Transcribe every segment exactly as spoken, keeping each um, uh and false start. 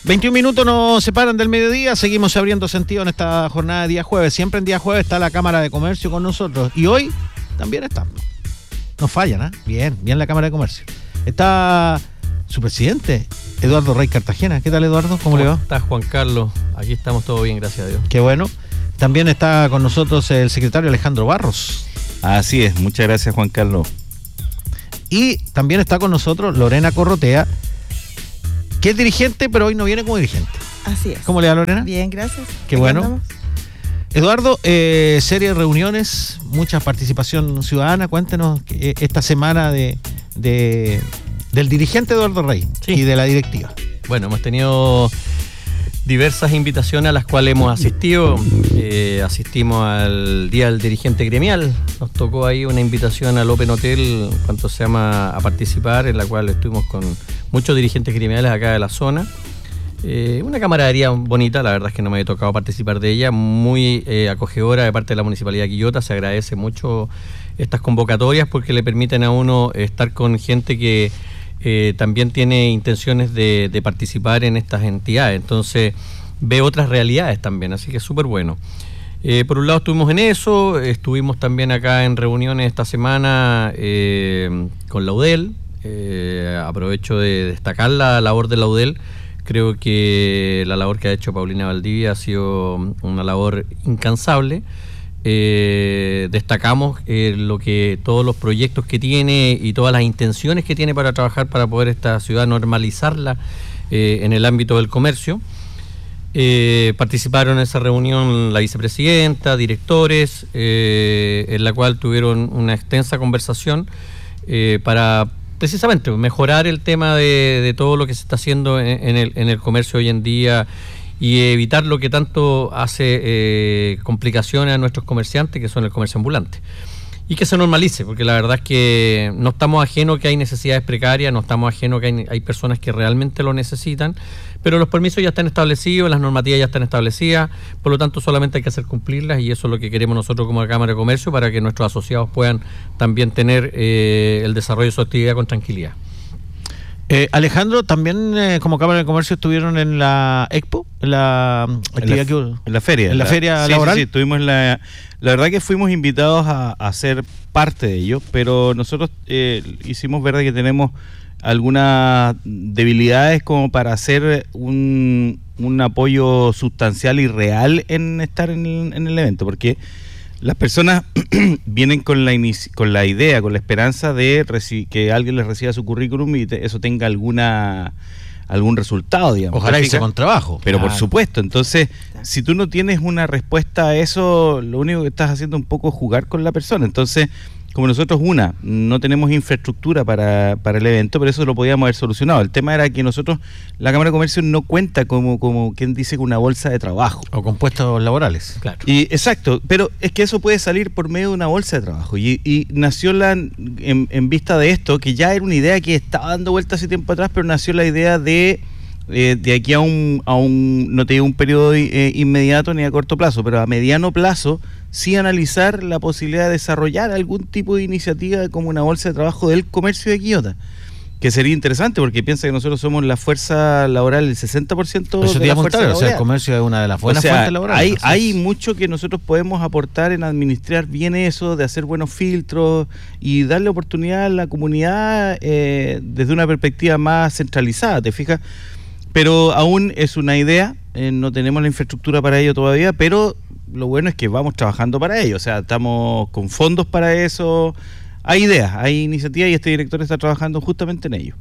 veintiún minutos nos separan del mediodía, seguimos abriendo sentido en esta jornada de día jueves. Siempre en día jueves está la Cámara de Comercio con nosotros y hoy también está. No fallan, ¿eh? Bien, bien la Cámara de Comercio. Está su presidente, Eduardo Rey Cartagena. ¿Qué tal, Eduardo? ¿Cómo, ¿Cómo le va? ¿Cómo estás, Juan Carlos? Aquí estamos todo bien, gracias a Dios. Qué bueno. También está con nosotros el secretario Alejandro Barros. Así es, muchas gracias, Juan Carlos. Y también está con nosotros Lorena Corrotea, que es dirigente, pero hoy no viene como dirigente. Así es. ¿Cómo le va, Lorena? Bien, gracias. Qué bueno. Andamos? Eduardo, eh, serie de reuniones, mucha participación ciudadana. Cuéntenos eh, esta semana de, de del dirigente Eduardo Rey sí. y de la directiva. Bueno, hemos tenido diversas invitaciones a las cuales hemos asistido. Eh, asistimos al Día del Dirigente Gremial. Nos tocó ahí una invitación al Open Hotel, cuanto se llama, a participar, en la cual estuvimos con muchos dirigentes gremiales acá de la zona. Eh, una camaradería bonita, la verdad es que no me había tocado participar de ella, muy eh, acogedora de parte de la Municipalidad de Quillota. Se agradece mucho estas convocatorias porque le permiten a uno estar con gente que eh, también tiene intenciones de, de participar en estas entidades, entonces ve otras realidades también, así que es súper bueno. Eh, por un lado estuvimos en eso, estuvimos también acá en reuniones esta semana eh, con la U D E L, eh, aprovecho de destacar la labor de la U D E L. Creo que la labor que ha hecho Paulina Valdivia ha sido una labor incansable. Eh, destacamos eh, lo que todos los proyectos que tiene y todas las intenciones que tiene para trabajar para poder esta ciudad normalizarla eh, en el ámbito del comercio. Eh, participaron en esa reunión la vicepresidenta, directores, eh, en la cual tuvieron una extensa conversación eh, para precisamente mejorar el tema de, de todo lo que se está haciendo en, en, el, en el comercio hoy en día y evitar lo que tanto hace eh, complicaciones a nuestros comerciantes, que son el comercio ambulante. Y que se normalice, porque la verdad es que no estamos ajenos que hay necesidades precarias, no estamos ajenos que hay, hay personas que realmente lo necesitan, pero los permisos ya están establecidos, las normativas ya están establecidas, por lo tanto solamente hay que hacer cumplirlas y eso es lo que queremos nosotros como Cámara de Comercio para que nuestros asociados puedan también tener eh, el desarrollo de su actividad con tranquilidad. Eh, Alejandro, también eh, como Cámara de Comercio estuvieron en la Expo, en la actividad en la, que en la feria, en la, la feria sí, laboral. Sí, sí, estuvimos en la, la verdad que fuimos invitados a, a ser parte de ello, pero nosotros eh, hicimos ver que tenemos algunas debilidades como para hacer un, un apoyo sustancial y real en estar en el, en el evento, porque las personas vienen con la inici- con la idea, con la esperanza de reci- que alguien les reciba su currículum y te- eso tenga alguna algún resultado, digamos. Ojalá irse con trabajo. Pero claro. Por supuesto, entonces, si tú no tienes una respuesta a eso, lo único que estás haciendo es un poco jugar con la persona. Entonces, como nosotros, una, no tenemos infraestructura para, para el evento, pero eso lo podíamos haber solucionado. El tema era que nosotros, la Cámara de Comercio no cuenta como, como quien dice, con una bolsa de trabajo. O con puestos laborales. Claro. Y, exacto, pero es que eso puede salir por medio de una bolsa de trabajo. Y, y nació la, en, en vista de esto, que ya era una idea que estaba dando vuelta hace tiempo atrás, pero nació la idea de, eh, de aquí a un, a un, no te digo un periodo eh, inmediato ni a corto plazo, pero a mediano plazo, sí analizar la posibilidad de desarrollar algún tipo de iniciativa como una bolsa de trabajo del comercio de Quillota, que sería interesante porque piensa que nosotros somos la fuerza laboral, el sesenta por ciento eso de la fuerza laboral. O sea, el comercio es una de las buenas o sea, fuentes laborales. Hay, hay mucho que nosotros podemos aportar en administrar bien eso, de hacer buenos filtros y darle oportunidad a la comunidad eh, desde una perspectiva más centralizada, ¿te fijas? Pero aún es una idea, eh, no tenemos la infraestructura para ello todavía, pero lo bueno es que vamos trabajando para ello, o sea, estamos con fondos para eso, hay ideas, hay iniciativas y este director está trabajando justamente en ello.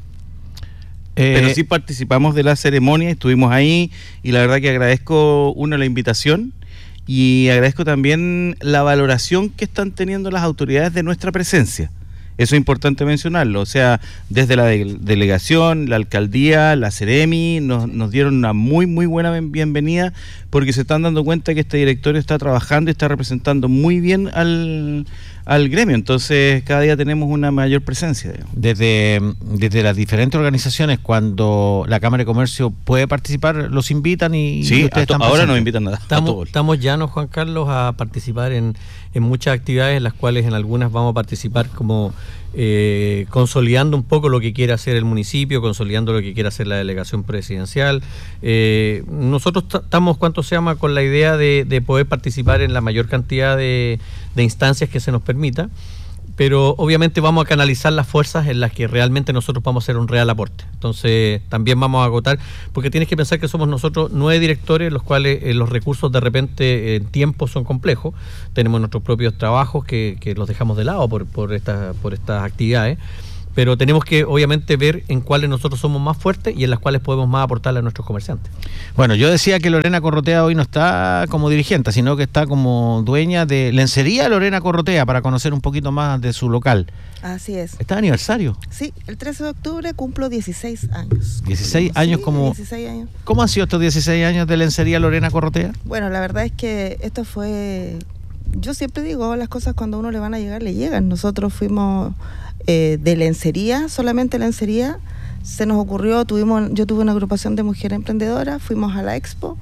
Eh, pero sí participamos de la ceremonia, estuvimos ahí y la verdad que agradezco, uno, la invitación y agradezco también la valoración que están teniendo las autoridades de nuestra presencia. Eso es importante mencionarlo, o sea, desde la de- delegación, la alcaldía, la Ceremi, nos, nos dieron una muy muy buena bienvenida porque se están dando cuenta que este directorio está trabajando y está representando muy bien al, al gremio, entonces cada día tenemos una mayor presencia. Digamos. Desde, desde las diferentes organizaciones, cuando la Cámara de Comercio puede participar, los invitan y, sí, y ustedes to- están ahora presentes. nos invitan a, Estamos, a todos. estamos llanos, Juan Carlos, a participar en, en muchas actividades, en las cuales en algunas vamos a participar como eh, consolidando un poco lo que quiere hacer el municipio, consolidando lo que quiere hacer la delegación presidencial. Eh, nosotros estamos, ¿cuánto se llama?, con la idea de, de poder participar en la mayor cantidad de, de instancias que se nos permita, pero obviamente vamos a canalizar las fuerzas en las que realmente nosotros vamos a hacer un real aporte. Entonces también vamos a agotar, porque tienes que pensar que somos nosotros nueve directores, los cuales eh, los recursos de repente en tiempo son complejos. Tenemos nuestros propios trabajos que, que los dejamos de lado por, por, esta, por estas actividades, pero tenemos que obviamente ver en cuáles nosotros somos más fuertes y en las cuales podemos más aportarle a nuestros comerciantes. Bueno, yo decía que Lorena Corrotea hoy no está como dirigente, sino que está como dueña de Lencería Lorena Corrotea, para conocer un poquito más de su local. Así es. ¿Está de aniversario? Sí, el trece de octubre cumplo dieciséis años. dieciséis años sí, como... dieciséis años. ¿Cómo han sido estos dieciséis años de Lencería Lorena Corrotea? Bueno, la verdad es que esto fue... Yo siempre digo, las cosas cuando a uno le van a llegar, le llegan. Nosotros fuimos... Eh, de lencería, solamente lencería, se nos ocurrió, tuvimos, yo tuve una agrupación de mujeres emprendedoras, fuimos a la expo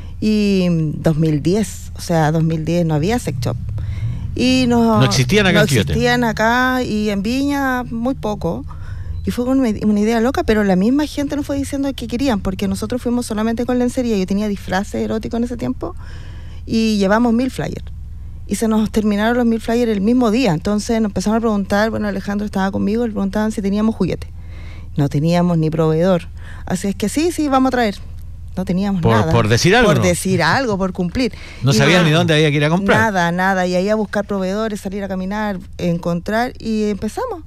y dos mil diez, o sea, dos mil diez no había sex shop. Y nos, no existían acá no en Quillota. existían acá y en Viña muy poco. Y fue una, una idea loca, pero la misma gente nos fue diciendo que querían, porque nosotros fuimos solamente con lencería. Yo tenía disfraces eróticos en ese tiempo y llevamos mil flyers. Y se nos terminaron los mil flyers el mismo día. Entonces nos empezaron a preguntar, bueno, Alejandro estaba conmigo, le preguntaban si teníamos juguete. No teníamos ni proveedor. Así es que sí, sí, vamos a traer. No teníamos por, nada. Por decir algo. Por ¿no? decir algo, por cumplir. No sabían ni dónde había que ir a comprar. Nada, nada. Y ahí a buscar proveedores, salir a caminar, encontrar. Y empezamos.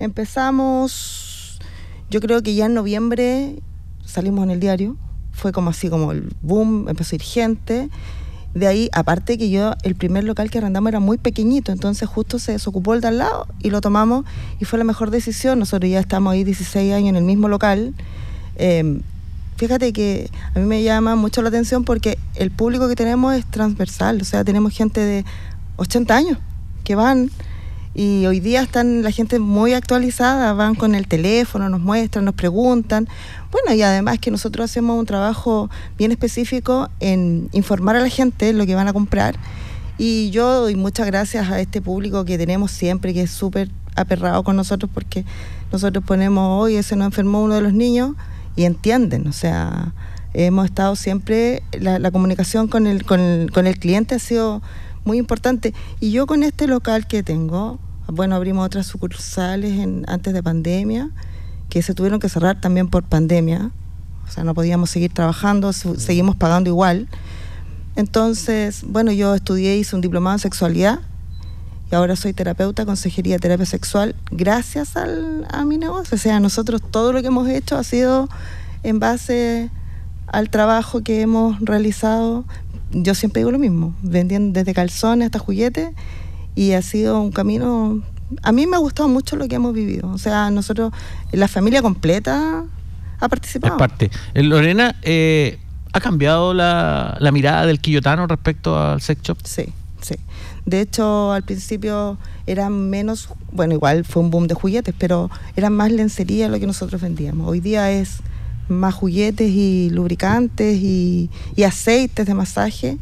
Empezamos, yo creo que ya en noviembre salimos en el diario. Fue como así como el boom, empezó a ir gente. De ahí, aparte que yo, el primer local que arrendamos era muy pequeñito, entonces justo se desocupó el de al lado y lo tomamos y fue la mejor decisión. Nosotros ya estamos ahí dieciséis años en el mismo local. Eh, fíjate que a mí me llama mucho la atención porque el público que tenemos es transversal, o sea, tenemos gente de ochenta años que van y hoy día están la gente muy actualizada, van con el teléfono, nos muestran, nos preguntan. Bueno, y además que nosotros hacemos un trabajo bien específico en informar a la gente lo que van a comprar. Y yo doy muchas gracias a este público que tenemos siempre, que es súper aperrado con nosotros, porque nosotros ponemos, hoy se nos enfermó uno de los niños, y entienden, o sea, hemos estado siempre, la, la comunicación con el, con, el, con el cliente ha sido muy importante. Y yo con este local que tengo, bueno, abrimos otras sucursales en, antes de pandemia, que se tuvieron que cerrar también por pandemia, o sea, no podíamos seguir trabajando, su, seguimos pagando igual. Entonces, bueno, yo estudié, hice un diplomado en sexualidad y ahora soy terapeuta, consejería de terapia sexual, gracias al, a mi negocio. O sea, nosotros todo lo que hemos hecho ha sido en base al trabajo que hemos realizado. Yo siempre digo lo mismo, vendiendo desde calzones hasta juguetes, y ha sido un camino... A mí me ha gustado mucho lo que hemos vivido. O sea, nosotros, la familia completa ha participado. Es parte. Eh, Lorena, eh, ¿ha cambiado la, la mirada del quillotano respecto al sex shop? Sí, sí. De hecho, al principio eran menos... Bueno, igual fue un boom de juguetes, pero eran más lencería lo que nosotros vendíamos. Hoy día es más juguetes y lubricantes y, y aceites de masaje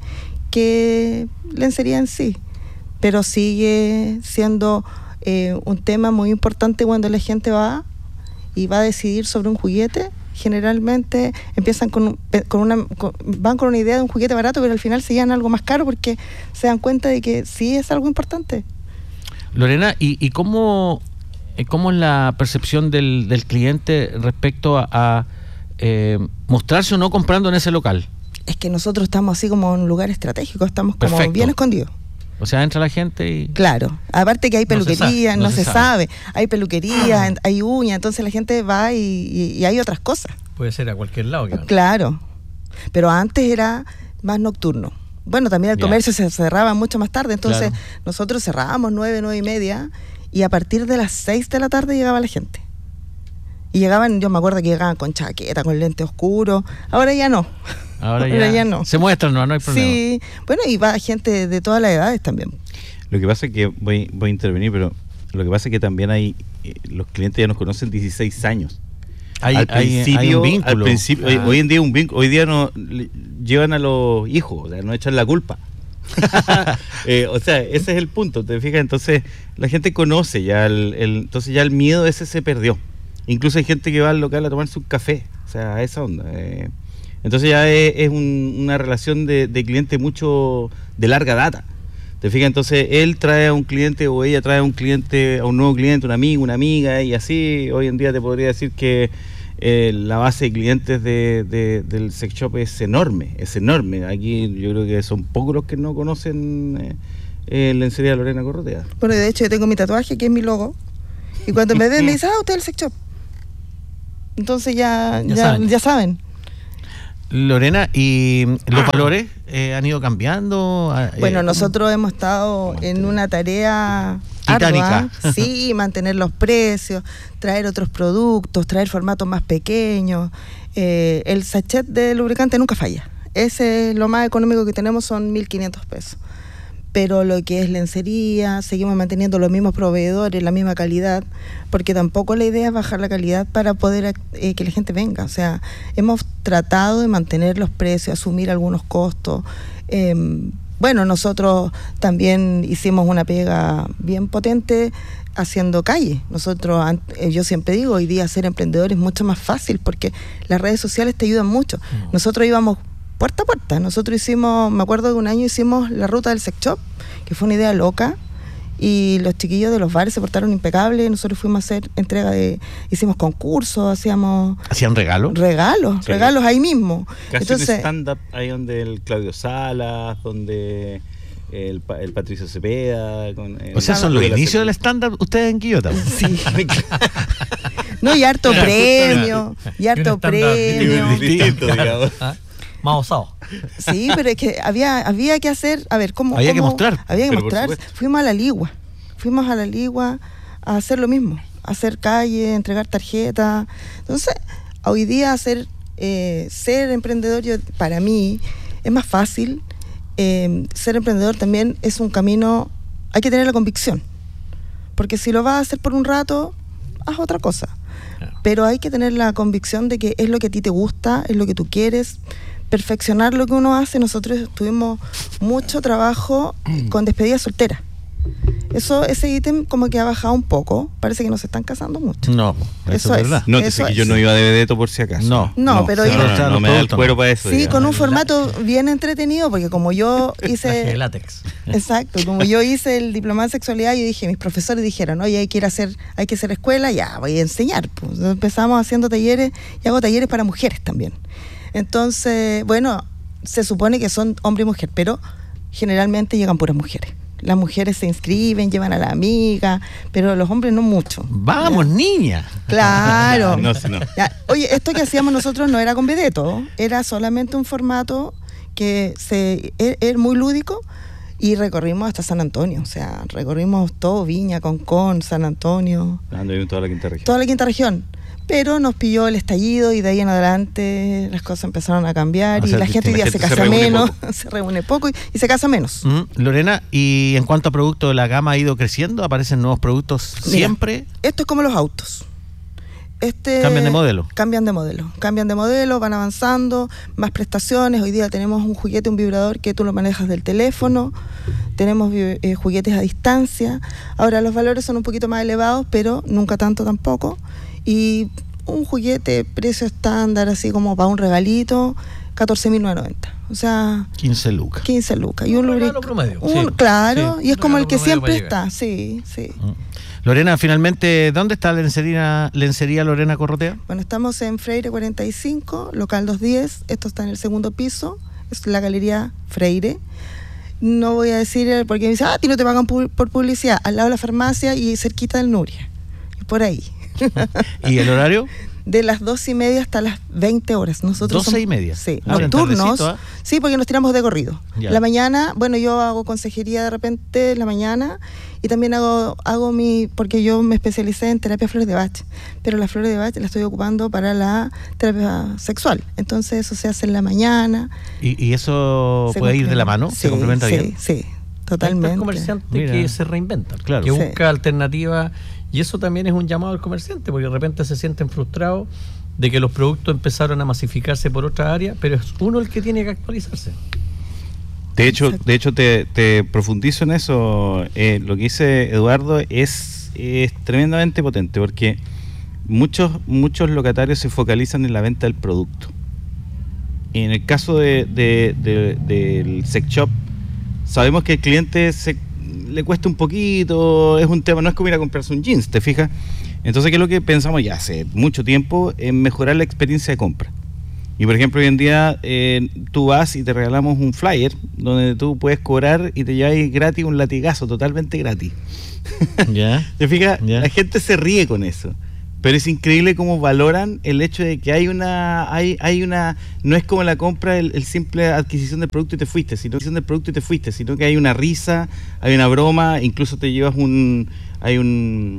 que lencería en sí. Pero sigue siendo... Eh, un tema muy importante cuando la gente va y va a decidir sobre un juguete. Generalmente empiezan con, con una con, van con una idea de un juguete barato, pero al final se llevan algo más caro porque se dan cuenta de que sí es algo importante. Lorena, ¿y, y cómo, cómo es la percepción del, del cliente respecto a, a eh, mostrarse o no comprando en ese local? Es que nosotros estamos así como en un lugar estratégico, estamos como Perfecto. Bien escondidos. O sea, entra la gente y... Claro, aparte que hay peluquería, no se sabe, no no se se sabe. Hay peluquería, ah. hay uñas, entonces la gente va y, y, y hay otras cosas. Puede ser a cualquier lado. Que claro, pero antes era más nocturno. Bueno, también el yeah. comercio se cerraba mucho más tarde, entonces claro. nosotros cerrábamos nueve, nueve y media, y a partir de las seis de la tarde llegaba la gente. Y llegaban, yo me acuerdo que llegaban con chaqueta, con lente oscuro, ahora ya no. Ahora ya, ya no. Se muestran, no, no hay problema. Sí, bueno, y va gente de todas las edades también. Lo que pasa es que, voy, voy a intervenir, pero lo que pasa es que también hay, eh, los clientes ya nos conocen dieciséis años. Hay, al hay, principio, hay un vínculo. Al principio, ah. hoy, hoy en día un vínculo, hoy día no llevan a los hijos, o sea, no echan la culpa. eh, o sea, ese es el punto, ¿te fijas? Entonces, la gente conoce ya, el, el, entonces ya el miedo ese se perdió. Incluso hay gente que va al local a tomarse un café, o sea, a esa onda. Eh. Entonces ya es, es un, una relación de, de cliente mucho de larga data. ¿Te fijas? Entonces él trae a un cliente o ella trae a un cliente, a un nuevo cliente, un amigo, una amiga, y así hoy en día te podría decir que eh, la base de clientes de, de, del sex shop es enorme, es enorme. Aquí yo creo que son pocos los que no conocen eh, eh, Lencería Lorena Corrotea. Bueno, de hecho yo tengo mi tatuaje, que es mi logo, y cuando me ven me dicen, ah, usted es el sex shop. Entonces ya, Ya ya, saben. ya saben. Lorena, ¿y los valores eh, han ido cambiando? Eh, Bueno, ¿cómo? nosotros hemos estado en una tarea Titánica. ardua, sí, mantener los precios, traer otros productos, traer formatos más pequeños. Eh, el sachet de lubricante nunca falla. Ese es lo más económico que tenemos, son mil quinientos pesos. Pero lo que es lencería, seguimos manteniendo los mismos proveedores, la misma calidad, porque tampoco la idea es bajar la calidad para poder eh, que la gente venga. O sea, hemos tratado de mantener los precios, asumir algunos costos. Eh, bueno, nosotros también hicimos una pega bien potente haciendo calle. Nosotros, eh, yo siempre digo, hoy día ser emprendedor es mucho más fácil porque las redes sociales te ayudan mucho. Mm. Nosotros íbamos puerta a puerta. Nosotros hicimos, me acuerdo de un año hicimos la ruta del sex shop, que fue una idea loca, y los chiquillos de los bares se portaron impecables. Nosotros fuimos a hacer entrega de, hicimos concursos, hacíamos... ¿Hacían regalos? Regalos, Sí. regalos ahí mismo. Casi Entonces, un stand-up ahí donde el Claudio Salas, donde el, el Patricio Cepeda... Con, el, O sea, son los la- inicios del stand-up ustedes en Quillota. sí. No, y harto premio, y harto un stand-up premio. distinto, digamos. ¿Ah? Más osado. Sí, pero es que había, había que hacer, a ver, ¿cómo? Había que cómo- mostrar. Había que Pero por mostrar. supuesto. Fuimos a la Ligua, fuimos a la Ligua a hacer lo mismo, a hacer calle, entregar tarjetas. Entonces, hoy día hacer, eh, ser emprendedor, yo, para mí, es más fácil. Eh, ser emprendedor también es un camino, hay que tener la convicción. Porque si lo vas a hacer por un rato, haz otra cosa. Claro. Pero hay que tener la convicción de que es lo que a ti te gusta, es lo que tú quieres, perfeccionar lo que uno hace. Nosotros tuvimos mucho trabajo con despedida soltera. Eso, ese ítem como que ha bajado un poco. Parece que no se están casando mucho. No, eso, Eso es es. verdad. No, te Eso sé que es. yo no iba de vedeto por si acaso. No. No, pero no, yo- no, no me da el Productos, cuero no. para eso. Sí, digamos. con un formato bien entretenido, porque como yo Traje de hice... látex. Exacto, como yo hice el diplomado en sexualidad, yo dije, mis profesores dijeron, oye, hay que ir a hacer, hay que hacer escuela, ya, voy a enseñar. Pues empezamos haciendo talleres, y hago talleres para mujeres también. Entonces, bueno, se supone que son hombre y mujer, pero generalmente llegan puras mujeres. Las mujeres se inscriben, llevan a la amiga, pero los hombres no mucho. Vamos, Ya. niña. Claro. No, sí, no. Ya, oye, esto que hacíamos nosotros no era con vedeto, era solamente un formato que se es, es muy lúdico, y recorrimos hasta San Antonio, o sea, recorrimos todo Viña, Concón, San Antonio, Ando en toda la quinta región. toda la quinta región. Pero nos pilló el estallido y de ahí en adelante las cosas empezaron a cambiar A y ser la gente hoy día distintas. se La gente se casa reúne menos, se reúne poco y, y se casa menos. Mm, Lorena, y en cuanto a productos, la gama ha ido creciendo, aparecen nuevos productos Mira, siempre. Esto es como los autos. Este, Cambian de modelo. Cambian de modelo. Cambian de modelo, van avanzando, más prestaciones. Hoy día tenemos un juguete, un vibrador que tú lo manejas del teléfono. Tenemos eh, juguetes a distancia. Ahora los valores son un poquito más elevados, pero nunca tanto tampoco. Y un juguete precio estándar, así como para un regalito, catorce mil novecientos noventa. O sea, quince lucas. quince lucas. Y Un un regalo lubric- promedio. un- Sí, claro, sí, y es un como el regalo que promedio siempre para llegar. está. Sí, sí. Mm. Lorena, finalmente, ¿dónde está la lencería, lencería Lorena Corrotea? Bueno, estamos en Freire cuarenta y cinco, local doscientos diez. Esto está en el segundo piso. Es la galería Freire. No voy a decir eh, porque me dice, ah, a ti no te pagan pu- por publicidad. Al lado de la farmacia y cerquita del Nuria. Y por ahí. ¿Y el horario? De las doce y media hasta las veinte horas. Nosotros ¿Doce y somos- media? Sí, Ah, bien nocturnos. tardecito, ¿ah? Sí, porque nos tiramos de corrido. Ya. La mañana, bueno, yo hago consejería de repente en la mañana y también hago, hago mi, porque yo me especialicé en terapia flores de Bach, pero las flores de Bach las estoy ocupando para la terapia sexual. Entonces eso se hace en la mañana. ¿Y, y eso Se puede ir de la complementa. mano? Sí, ¿Se complementa sí, bien? Sí, totalmente. Hay comerciantes Mira. que se reinventan, Claro. que Sí. busca alternativas, y eso también es un llamado al comerciante, porque de repente se sienten frustrados de que los productos empezaron a masificarse por otra área, pero es uno el que tiene que actualizarse. De hecho, Exacto. de hecho te, te profundizo en eso. Eh, lo que dice Eduardo es, es tremendamente potente porque muchos, muchos locatarios se focalizan en la venta del producto. En el caso de, de, de, del sex shop, sabemos que el cliente se, le cuesta un poquito, es un tema, no es como ir a comprarse un jeans, ¿te fijas? Entonces, ¿qué es lo que pensamos ya hace mucho tiempo? En mejorar la experiencia de compra. Y por ejemplo, hoy en día eh, tú vas y te regalamos un flyer donde tú puedes cobrar y te llevas gratis un latigazo, totalmente gratis. Ya. ¿Te fijas? Ya. La gente se ríe con eso. Pero es increíble cómo valoran el hecho de que hay una, hay, hay una, no es como la compra, el, el simple adquisición del producto y te fuiste, sino adquisición del producto y te fuiste, sino que hay una risa, hay una broma, incluso te llevas un, hay un